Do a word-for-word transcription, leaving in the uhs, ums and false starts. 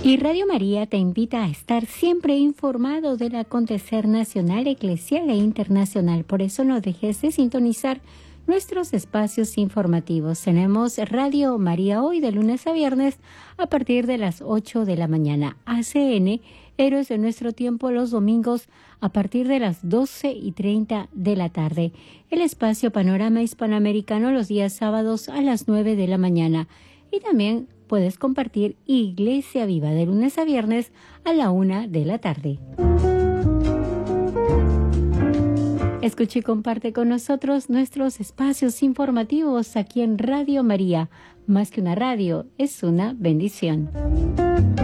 Y Radio María te invita a estar siempre informado del acontecer nacional, eclesial e internacional. Por eso no dejes de sintonizar nuestros espacios informativos. Tenemos Radio María Hoy de lunes a viernes a partir de las ocho de la mañana. A C N, Héroes de Nuestro Tiempo, los domingos a partir de las doce y treinta de la tarde. El espacio Panorama Hispanoamericano los días sábados a las nueve de la mañana. Y también puedes compartir Iglesia Viva de lunes a viernes a la una de la tarde. Escucha y comparte con nosotros nuestros espacios informativos aquí en Radio María. Más que una radio, es una bendición.